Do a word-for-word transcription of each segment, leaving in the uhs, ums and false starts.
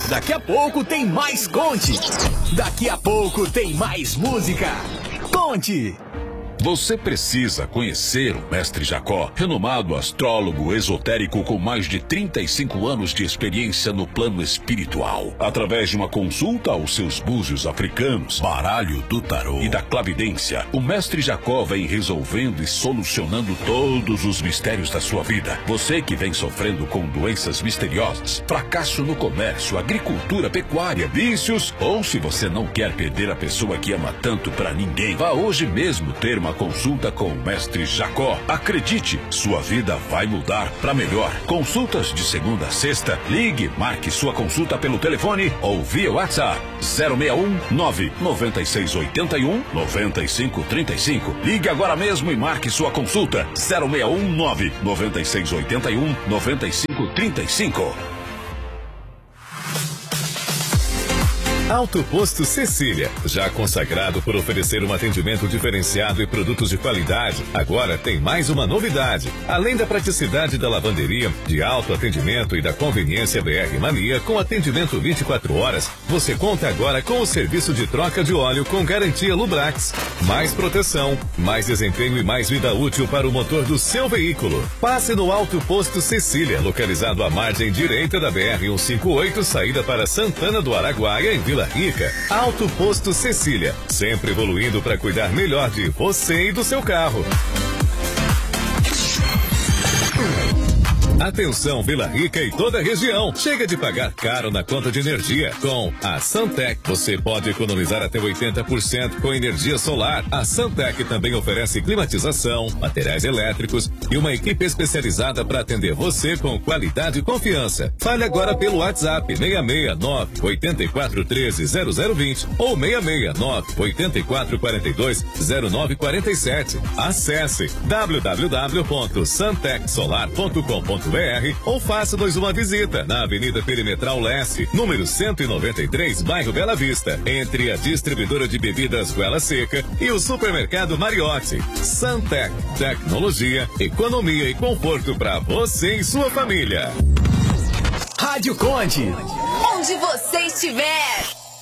Daqui a pouco tem mais Conte. Daqui a pouco tem mais música. Conte. Você precisa conhecer o Mestre Jacó, renomado astrólogo esotérico com mais de trinta e cinco anos de experiência no plano espiritual. Através de uma consulta aos seus búzios africanos, baralho do tarô e da clavidência, o Mestre Jacó vem resolvendo e solucionando todos os mistérios da sua vida. Você que vem sofrendo com doenças misteriosas, fracasso no comércio, agricultura, pecuária, vícios, ou se você não quer perder a pessoa que ama tanto pra ninguém, vá hoje mesmo ter uma consulta com o Mestre Jacó. Acredite, sua vida vai mudar para melhor. Consultas de segunda a sexta. Ligue, marque sua consulta pelo telefone ou via WhatsApp zero seis um nove nove seis oito um nove cinco três cinco. Ligue agora mesmo e marque sua consulta zero seis um nove nove seis oito um nove cinco três cinco. Alto Posto Cecília, já consagrado por oferecer um atendimento diferenciado e produtos de qualidade, agora tem mais uma novidade. Além da praticidade da lavanderia, de alto atendimento e da conveniência B R Mania com atendimento vinte e quatro horas, você conta agora com o serviço de troca de óleo com garantia Lubrax. Mais proteção, mais desempenho e mais vida útil para o motor do seu veículo. Passe no Alto Posto Cecília, localizado à margem direita da B R cento e cinquenta e oito, saída para Santana do Araguaia, em Vila Rica. Alto Posto Cecília, sempre evoluindo para cuidar melhor de você e do seu carro. Atenção Vila Rica e toda a região. Chega de pagar caro na conta de energia. Com a Santec, você pode economizar até oitenta por cento com energia solar. A Santec também oferece climatização, materiais elétricos e uma equipe especializada para atender você com qualidade e confiança. Fale agora pelo WhatsApp seis seis nove oito quatro um três zero zero dois zero ou seis seis nove oito quatro quatro dois zero nove quatro sete. Acesse w w w ponto santec solar ponto com ponto b r ou faça-nos uma visita na Avenida Perimetral Leste, número cento e noventa e três, bairro Bela Vista, entre a distribuidora de bebidas Goela Seca e o supermercado Mariotti. Santec, tecnologia, economia e conforto para você e sua família. Rádio Conte. Onde você estiver.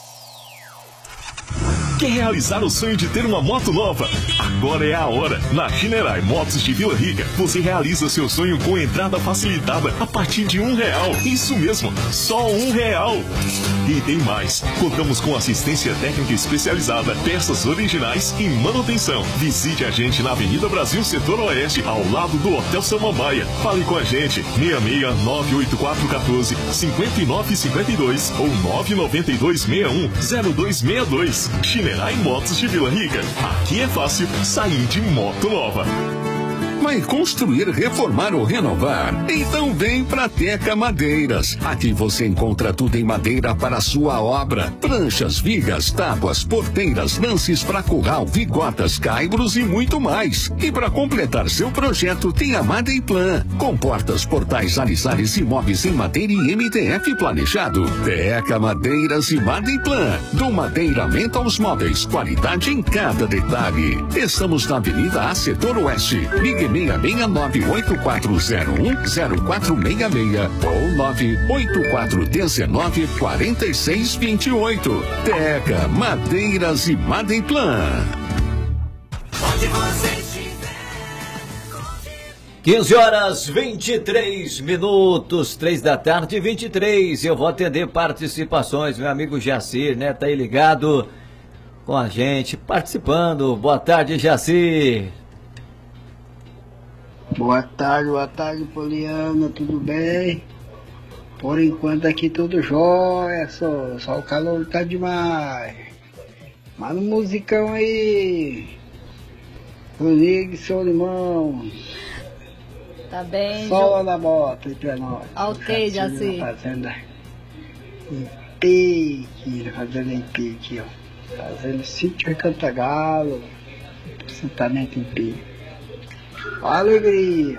Quer realizar o sonho de ter uma moto nova? Agora é a hora. Na Chinerai Motos de Vila Rica, você realiza seu sonho com entrada facilitada a partir de um real. Isso mesmo, só um real. E tem mais. Contamos com assistência técnica especializada, peças originais e manutenção. Visite a gente na Avenida Brasil, Setor Oeste, ao lado do Hotel Samambaia. Fale com a gente, seis seis nove oito quatro um quatro cinco nove cinco dois ou nove nove dois seis um zero dois seis dois. Chinerai Motos de Vila Rica. Aqui é fácil sair de moto nova. Vai construir, reformar ou renovar? Então vem pra Teca Madeiras. Aqui você encontra tudo em madeira para a sua obra. Pranchas, vigas, tábuas, porteiras, lances para curral, vigotas, caibros e muito mais. E para completar seu projeto tem a Madeiplan, com portas, portais, alisares e móveis em madeira e M D F planejado. Teca Madeiras e Madeiplan. Do madeiramento aos móveis, qualidade em cada detalhe. Estamos na Avenida A, Setor Oeste. Ligue seis seis nove oito quatro zero um zero quatro seis seis ou nove oito quatro um nove quatro seis dois oito. Teca Madeiras e Madeiplan. Onde você estiver. quinze horas vinte e três minutos, três da tarde, vinte e três. Eu vou atender participações, meu amigo Jacir, né? Tá aí ligado com a gente, participando. Boa tarde, Jacir. Boa tarde, boa tarde, Poliana, tudo bem? Por enquanto aqui tudo jóia, só, só o calor tá demais. Mas no musicão aí, Rodrigo, seu Limão. Tá bem, Sola na bota aí pra nós. Ok, Jaci. Fazenda em pique, fazenda em pique, ó. Fazenda sítio em Cantagalo, assentamento em pique. Alegria.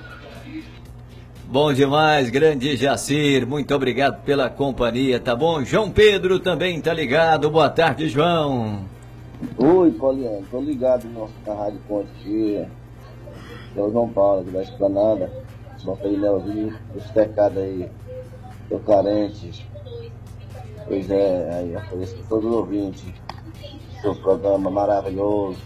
Bom demais, grande Jacir, muito obrigado pela companhia, tá bom? João Pedro também tá ligado, boa tarde, João. Oi, Poliano, tô ligado no nosso Rádio Conte aqui. É o João Paulo, aqui da Esplanada. Bota aí, Leozinho, os pecados aí, tô carente. Pois é, aí ofereço para todos os ouvintes. Seu programa maravilhoso.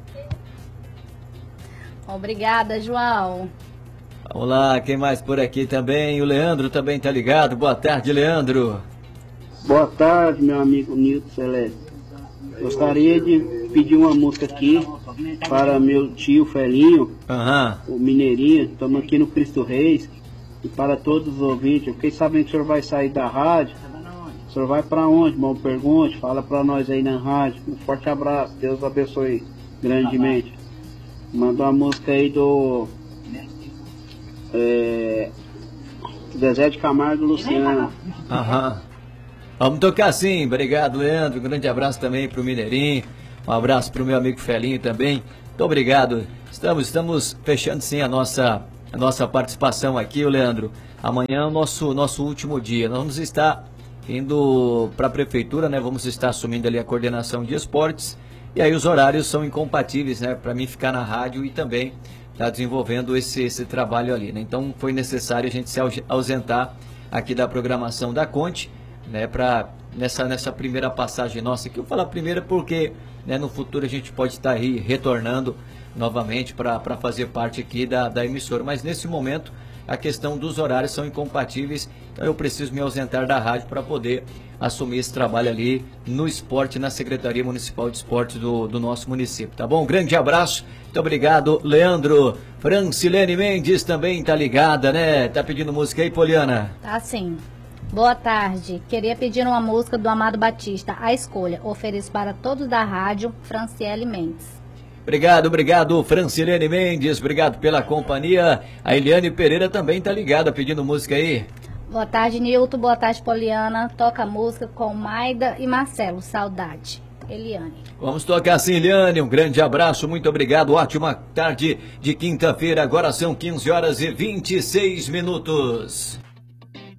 Obrigada, João. Vamos lá, quem mais por aqui também? O Leandro também tá ligado. Boa tarde, Leandro. Boa tarde, meu amigo Nilton Celeste. Gostaria de pedir uma música aqui para meu tio Felinho, uhum. o Mineirinho. Estamos aqui no Cristo Reis. E para todos os ouvintes, eu fiquei sabendo que o senhor vai sair da rádio. O senhor vai para onde, irmão? Pergunte, fala para nós aí na rádio. Um forte abraço, Deus abençoe grandemente. Mandou uma música aí do é, Zezé de Camargo e Luciano. Aham. Vamos tocar sim, obrigado, Leandro. Um grande abraço também pro Mineirinho. Um abraço pro meu amigo Felinho também. Muito obrigado. Estamos, estamos fechando sim a nossa, a nossa participação aqui, o Leandro. Amanhã é o nosso, nosso último dia. Nós vamos estar indo para a prefeitura, né? Vamos estar assumindo ali a coordenação de esportes. E aí os horários são incompatíveis, né? Para mim ficar na rádio e também estar desenvolvendo esse, esse trabalho ali, né? Então foi necessário a gente se ausentar aqui da programação da Conte, né? Para nessa, nessa primeira passagem nossa aqui. Eu vou falar primeira porque, né, no futuro a gente pode estar aí retornando novamente para fazer parte aqui da, da emissora. Mas nesse momento a questão dos horários são incompatíveis, então eu preciso me ausentar da rádio para poder assumir esse trabalho ali no esporte, na Secretaria Municipal de Esporte do, do nosso município, tá bom? Um grande abraço, muito obrigado, Leandro. Francilene Mendes também tá ligada, né? Tá pedindo música aí, Poliana? Tá sim. Boa tarde, queria pedir uma música do Amado Batista, A Escolha. Ofereço para todos da rádio, Franciele Mendes. Obrigado, obrigado, Francilene Mendes, obrigado pela companhia. A Eliane Pereira também tá ligada, pedindo música aí. Boa tarde, Nilton, boa tarde, Poliana. Toca música com Maida e Marcelo, Saudade. Eliane. Vamos tocar sim, Eliane, um grande abraço, muito obrigado, ótima tarde de quinta-feira, agora são quinze horas e vinte e seis minutos.